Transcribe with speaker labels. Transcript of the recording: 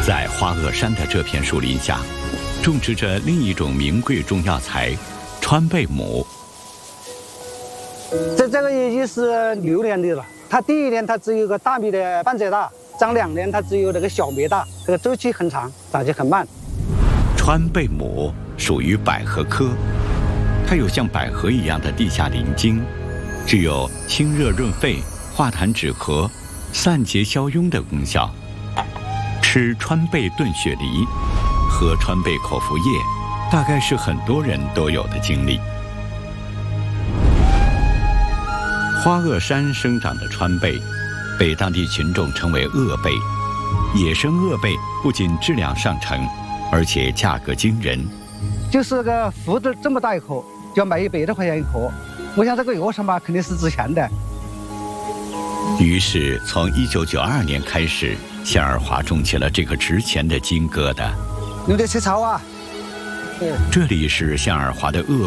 Speaker 1: 在花萼山的这片树林下，种植着另一种名贵中药材——川贝母。
Speaker 2: 这个已经是6年的了。它第1年它只有个大米的半截大，长2年它只有那个小米大，这个周期很长，长得很慢。
Speaker 1: 川贝母属于百合科，它有像百合一样的地下鳞茎，具有清热润肺、化痰止咳、散结消痈的功效。吃川贝炖雪梨，喝川贝口服液，大概是很多人都有的经历。花萼山生长的川贝，被当地群众称为鄂贝。野生鄂贝不仅质量上乘，而且价格惊人。
Speaker 2: 就是个胡子这么大一颗，就要卖100多块钱一颗。我想这个药上嘛，肯定是值钱的。
Speaker 1: 于是，从1992年开始，向日华种起了这个值钱的金疙瘩。
Speaker 2: 用点吃草啊。
Speaker 1: 这里是向日华的鄂